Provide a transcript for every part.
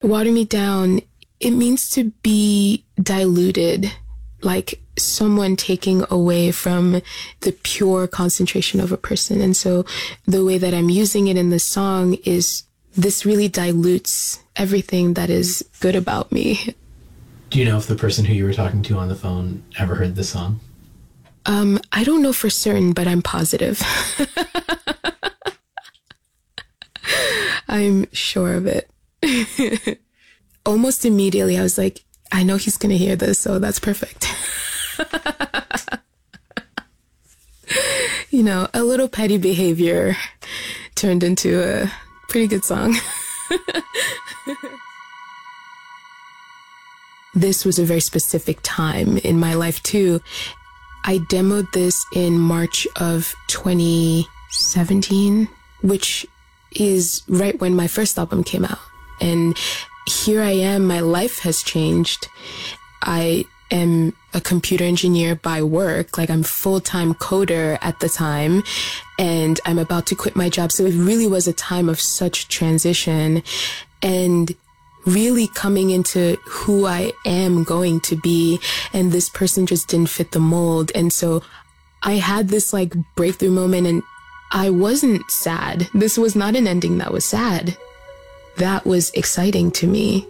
Water Me Down, it means to be diluted, like someone taking away from the pure concentration of a person. And so the way that I'm using it in the song is this really dilutes everything that is good about me. Do you know if the person who you were talking to on the phone ever heard this song? I don't know for certain, but I'm positive. I'm sure of it. Almost immediately, I was like, I know he's going to hear this, so that's perfect. You know, a little petty behavior turned into a pretty good song. This was a very specific time in my life, too. I demoed this in March of 2017, which is right when my first album came out. And here I am, my life has changed. I am a computer engineer by work, like I'm full-time coder at the time, and I'm about to quit my job. So it really was a time of such transition and really coming into who I am going to be. And this person just didn't fit the mold. And so I had this like breakthrough moment, and I wasn't sad. This was not an ending that was sad. That was exciting to me.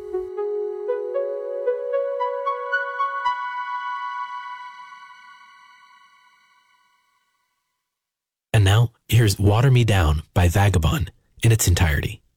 And now, here's Water Me Down by Vagabond in its entirety.